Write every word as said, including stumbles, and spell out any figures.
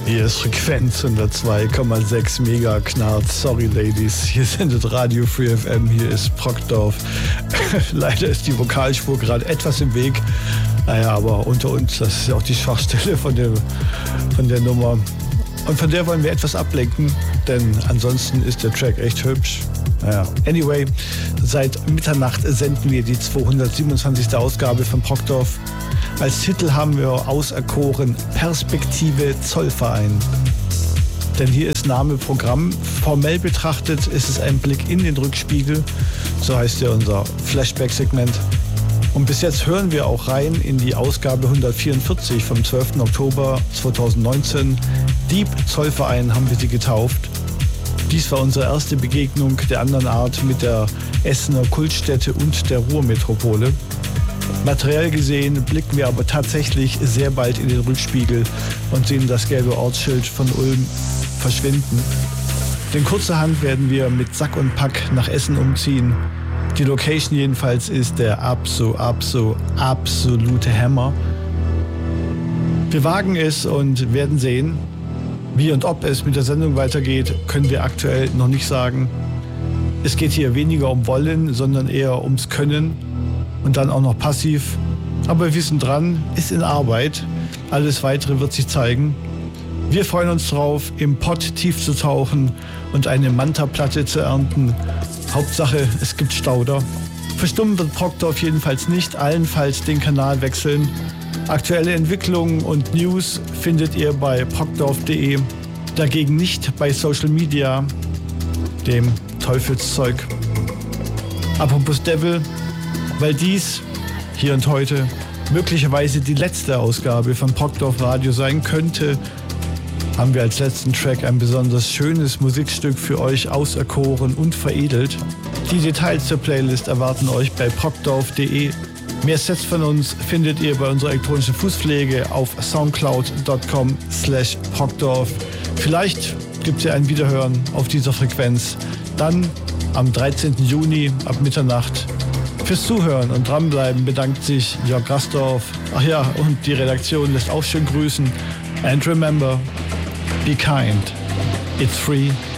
Hier ist Frequenz hundertzwei Komma sechs Mega Knarrt. Sorry, Ladies. Hier sendet Radio Free F M. Hier ist Brockdorf. Leider ist die Vokalspur gerade etwas im Weg. Naja, aber unter uns, das ist ja auch die Schwachstelle von der, von der Nummer. Und von der wollen wir etwas ablenken, denn ansonsten ist der Track echt hübsch. Naja, anyway, seit Mitternacht senden wir die zweihundertsiebenundzwanzigste Ausgabe von Brockdorf. Als Titel haben wir auserkoren Perspektive Zollverein. Denn hier ist Name Programm. Formell betrachtet ist es ein Blick in den Rückspiegel. So heißt ja unser Flashback-Segment. Und bis jetzt hören wir auch rein in die Ausgabe hundertvierundvierzig vom zwölften Oktober zweitausendneunzehn. Dieb Zollverein haben wir sie getauft. Dies war unsere erste Begegnung der anderen Art mit der Essener Kultstätte und der Ruhrmetropole. Materiell gesehen blicken wir aber tatsächlich sehr bald in den Rückspiegel und sehen das gelbe Ortsschild von Ulm verschwinden. Denn kurzerhand werden wir mit Sack und Pack nach Essen umziehen. Die Location jedenfalls ist der abso, abso, absolute Hammer. Wir wagen es und werden sehen. Wie und ob es mit der Sendung weitergeht, können wir aktuell noch nicht sagen. Es geht hier weniger um Wollen, sondern eher ums Können. Und dann auch noch passiv. Aber wir sind dran, ist in Arbeit. Alles Weitere wird sich zeigen. Wir freuen uns drauf, im Pott tief zu tauchen und eine Manta-Platte zu ernten. Hauptsache, es gibt Stauder. Verstummen wird Brockdorf jedenfalls nicht, allenfalls den Kanal wechseln. Aktuelle Entwicklungen und News findet ihr bei brockdorf punkt de. Dagegen nicht bei Social Media, dem Teufelszeug. Apropos Devil, weil dies hier und heute möglicherweise die letzte Ausgabe von Brockdorf Radio sein könnte, haben wir als letzten Track ein besonders schönes Musikstück für euch auserkoren und veredelt. Die Details zur Playlist erwarten euch bei brockdorf punkt de. Mehr Sets von uns findet ihr bei unserer elektronischen Fußpflege auf soundcloud punkt com slash brockdorf. Vielleicht gibt es ja ein Wiederhören auf dieser Frequenz. Dann am dreizehnten Juni ab Mitternacht. Fürs Zuhören und dranbleiben bedankt sich Jörg Rastorf. Ach ja, und die Redaktion lässt auch schön grüßen. And remember, be kind. It's free.